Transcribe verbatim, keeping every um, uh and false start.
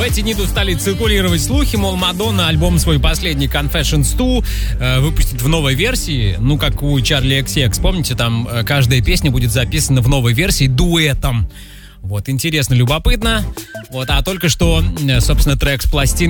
эти дни тут стали циркулировать слухи, мол, Мадонна альбом свой последний Confessions два э, выпустит в новой версии, ну, как у Charli икс икс. Помните, там э, каждая песня будет записана в новой версии дуэтом. Вот, интересно, любопытно. Вот, а только что, э, собственно, трек с пластинки